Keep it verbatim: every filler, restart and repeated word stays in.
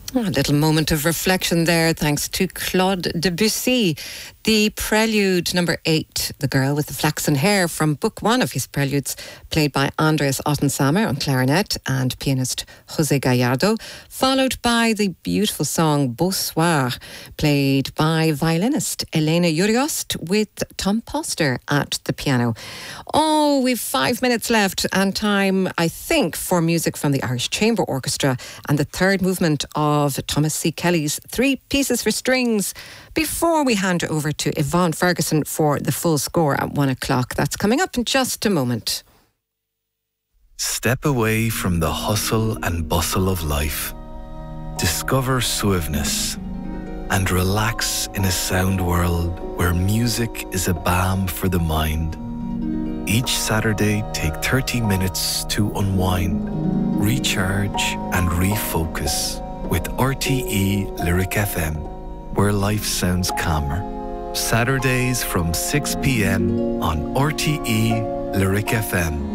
A little moment of reflection there, thanks to Claude Debussy. The prelude number eight, The Girl with the Flaxen Hair, from book one of his preludes, played by Andres Ottensamer on clarinet and pianist Jose Gallardo, followed by the beautiful song Beau Soir, played by violinist Elena Uriost with Tom Poster at the piano. Oh, we've five minutes left and time, I think, for music from the Irish Chamber Orchestra and the third movement of Thomas C. Kelly's Three Pieces for Strings, before we hand over to Yvonne Ferguson for the full score at one o'clock. That's coming up in just a moment. Step away from the hustle and bustle of life. Discover suaveness and relax in a sound world where music is a balm for the mind. Each Saturday, take thirty minutes to unwind, recharge and refocus with R T E Lyric F M, where life sounds calmer. Saturdays from six p m on R T E Lyric F M.